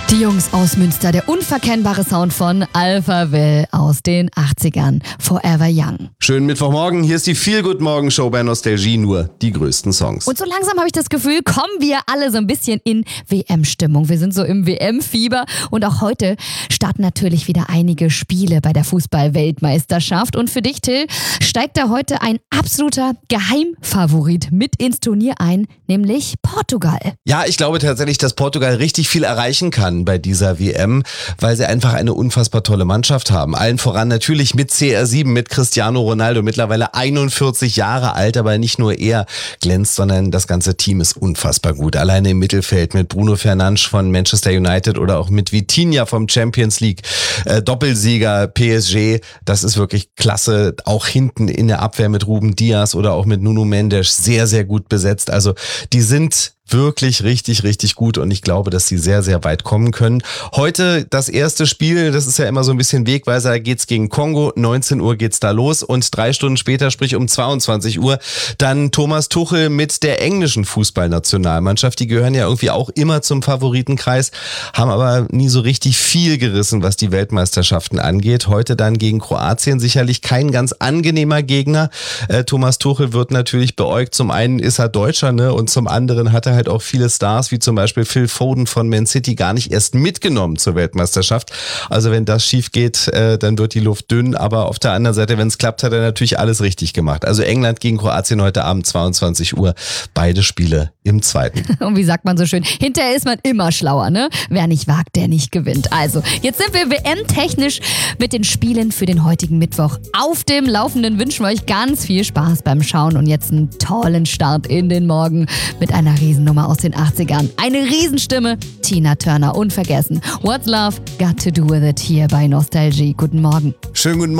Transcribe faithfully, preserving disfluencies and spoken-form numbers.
Die Jungs aus Münster, der unverkennbare Sound von Alphaville aus den achtzigern. Forever Young. Schönen Mittwochmorgen, hier ist die Feel-Good-Morgen-Show bei Nostalgie, nur die größten Songs. Und so langsam habe ich das Gefühl, kommen wir alle so ein bisschen in W M-Stimmung. Wir sind so im W M-Fieber und auch heute starten natürlich wieder einige Spiele bei der Fußball-Weltmeisterschaft. Und für dich, Till, steigt da heute ein absoluter Geheimfavorit mit ins Turnier ein, nämlich Portugal. Ja, ich glaube tatsächlich, dass Portugal richtig viel erreichen kann bei dieser W M, weil sie einfach eine unfassbar tolle Mannschaft haben. Allen voran natürlich mit C R sieben, mit Cristiano Ronaldo, mittlerweile einundvierzig Jahre alt, aber nicht nur er glänzt, sondern das ganze Team ist unfassbar gut. Alleine im Mittelfeld mit Bruno Fernandes von Manchester United oder auch mit Vitinha vom Champions League äh, Doppelsieger P S G, das ist wirklich klasse. Auch hinten in der Abwehr mit Ruben Dias oder auch mit Nuno Mendes sehr, sehr gut besetzt. Also die sind wirklich richtig, richtig gut und ich glaube, dass sie sehr, sehr weit kommen können. Heute das erste Spiel, das ist ja immer so ein bisschen Wegweiser, da geht's gegen Kongo, neunzehn Uhr geht's da los und drei Stunden später, sprich um zweiundzwanzig Uhr, dann Thomas Tuchel mit der englischen Fußballnationalmannschaft. Die gehören ja irgendwie auch immer zum Favoritenkreis, haben aber nie so richtig viel gerissen, was die Weltmeisterschaften angeht. Heute dann gegen Kroatien, sicherlich kein ganz angenehmer Gegner. Äh, Thomas Tuchel wird natürlich beäugt. Zum einen ist er Deutscher, ne, und zum anderen hat er halt auch viele Stars, wie zum Beispiel Phil Foden von Man City, gar nicht erst mitgenommen zur Weltmeisterschaft. Also wenn das schief geht, äh, dann wird die Luft dünn. Aber auf der anderen Seite, wenn es klappt, hat er natürlich alles richtig gemacht. Also England gegen Kroatien heute Abend zweiundzwanzig Uhr. Beide Spiele im zweiten. Und wie sagt man so schön, hinterher ist man immer schlauer, ne? Wer nicht wagt, der nicht gewinnt. Also, jetzt sind wir W M-technisch mit den Spielen für den heutigen Mittwoch auf dem Laufenden. Wünschen wir euch ganz viel Spaß beim Schauen und jetzt einen tollen Start in den Morgen mit einer Riesennummer aus den achtzigern. Eine Riesenstimme, Tina Turner, unvergessen. What's Love Got to Do With It hier bei Nostalgie. Guten Morgen. Schönen guten Morgen.